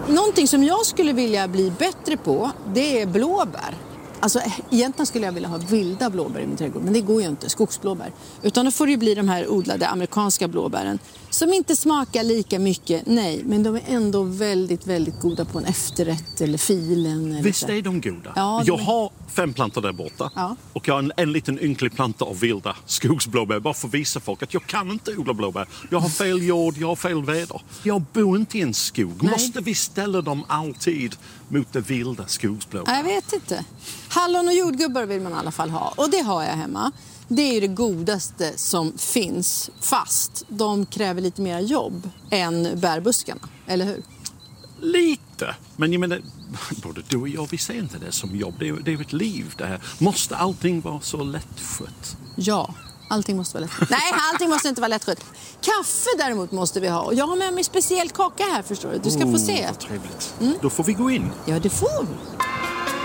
Någonting som jag skulle vilja bli bättre på, det är blåbär. Alltså egentligen skulle jag vilja ha vilda blåbär i min trädgård, men det går ju inte, skogsblåbär. Utan då får det ju bli de här odlade amerikanska blåbären som inte smakar lika mycket, nej, men de är ändå väldigt, väldigt goda på en efterrätt eller filen. Eller Visst så. är de goda? Ja, jag har 5 plantor där borta. Ja. Och jag har en liten ynklig planta av vilda skogsblåbär. Bara för att visa folk att jag kan inte odla blåbär. Jag har fel jord, jag har fel väder. Jag bor inte i en skog. Nej. Måste vi ställa dem alltid mot det vilda skogsblåbär? Jag vet inte. Hallon och jordgubbar vill man i alla fall ha. Och det har jag hemma. Det är ju det godaste som finns. Fast de kräver lite mer jobb än bärbuskarna. Eller hur? Lite. Men jag menar, både du och jag, vi ser inte det som jobb. Det är ju ett liv det här. Måste allting vara så lättskött? Ja, allting måste vara lättskött. Nej, allting måste inte vara lättskött. Kaffe däremot måste vi ha. Och jag har med mig speciell kaka här, förstår du. Du ska få se. Vad trevligt. Då får vi gå in. Ja, det får vi.